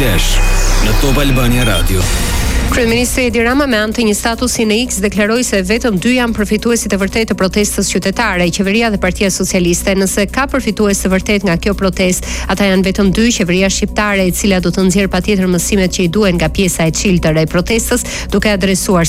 Flash në Top Albania Radio. Kryeministri Edi Rama me anë të një statusi në X deklaroi se vetëm 2 janë përfituesit e vërtetë të protestës qytetare, qeveria dhe Partia Socialiste. Nëse ka përfitues të vërtetë nga kjo protestë, ata janë vetëm 2, qeveria shqiptare, e cila do të nxjerrë patjetër mësimet që i duhen nga pjesa e çiltër e protestës, duke adresuar